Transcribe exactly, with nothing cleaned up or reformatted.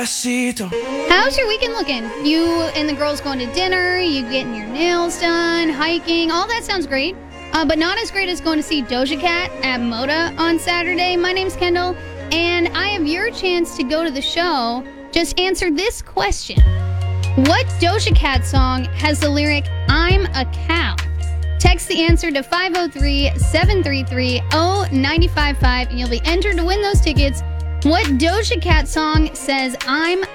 Despacito. How's your weekend looking? You and the girls going to dinner, you getting your nails done, hiking, all that sounds great. Uh, but not as great as going to see Doja Cat at Moda on Saturday. My name's Kendall, and I have your chance to go to the show. Just answer this question. What Doja Cat song has the lyric, I'm a cow? Text the answer to five oh three, seven three three, oh nine five five, and you'll be entered to win those tickets. What Doja Cat song says, I'm